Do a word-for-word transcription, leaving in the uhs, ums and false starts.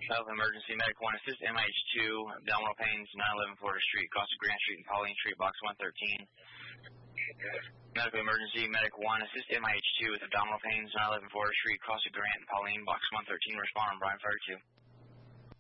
Health Emergency, Medic one, assist M H two, abdominal pains, nine eleven Florida Street, across Grant Street and Pauline Street, box one thirteen. Medical Emergency, Medic one, assist M H two with abdominal pains, nine eleven Florida Street, across Grant and Pauline, box one thirteen, respond on Brian Fire two.